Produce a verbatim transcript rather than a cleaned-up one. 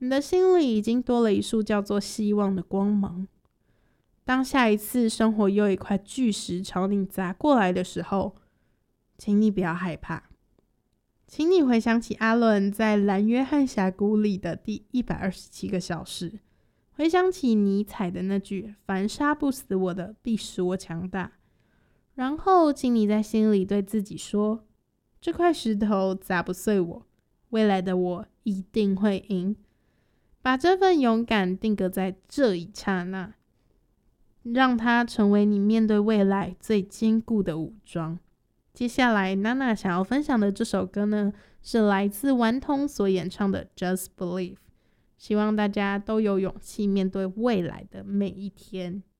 你的心里已经多了一束叫做希望的光芒。当下一次生活又一块巨石朝你砸过来的时候，请你不要害怕。请你回想起阿伦在蓝约翰峡谷里的第一百二十七个小时，回想起尼采的那句凡杀不死我的必使我强大，然后请你在心里对自己说，这块石头砸不碎我，未来的我一定会赢。把这份勇敢定格在这一刹那，让它成为你面对未来最坚固的武装。接下来娜娜想要分享的这首歌呢，是来自顽童所演唱的 Just Believe， 希望大家都有勇气面对未来的每一天。